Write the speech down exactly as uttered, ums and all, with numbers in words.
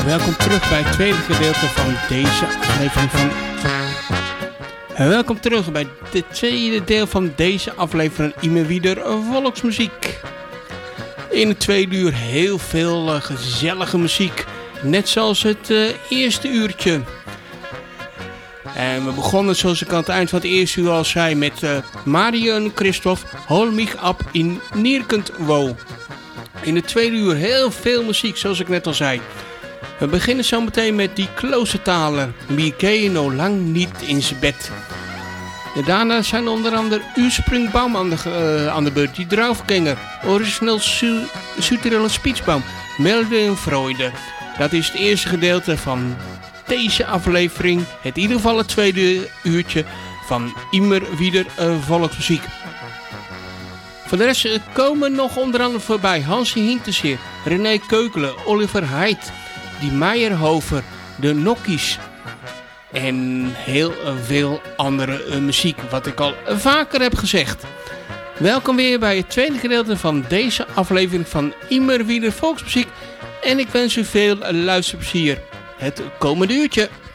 welkom terug bij het tweede gedeelte van deze aflevering van... Welkom terug bij het tweede deel van deze aflevering Imerwieder Volksmuziek. In het tweede uur heel veel uh, gezellige muziek, net zoals het uh, eerste uurtje. En we begonnen zoals ik aan het eind van het eerste uur al zei met uh, Marion Christoph, Hol mich ab in Nirkend wo. In het tweede uur heel veel muziek zoals ik net al zei. We beginnen zo meteen met die Kloosetaler, wie ken je nou lang niet in zijn bed. En daarna zijn onder andere Ursprungbaum aan de, uh, aan de beurt, die Draufgänger, Original Su Südtiroler Spitzbaum, Melde en Freude. Dat is het eerste gedeelte van deze aflevering, het in ieder geval het tweede uurtje van Imerwieder uh, Volksmuziek. Voor de rest komen nog onder andere voorbij Hansie Hinterseer, René Keukelen, Oliver Heid, die Meijerhofer, de Nokkies en heel veel andere uh, muziek, wat ik al vaker heb gezegd. Welkom weer bij het tweede gedeelte van deze aflevering van Imerwieder Volksmuziek en ik wens u veel luisterplezier het komende uurtje.